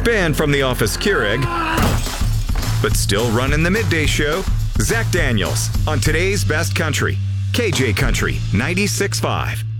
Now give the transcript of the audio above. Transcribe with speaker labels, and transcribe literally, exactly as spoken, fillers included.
Speaker 1: Banned from the office Keurig, but still running the midday show, Zach Daniels on today's Best Country, K J Country ninety-six point five.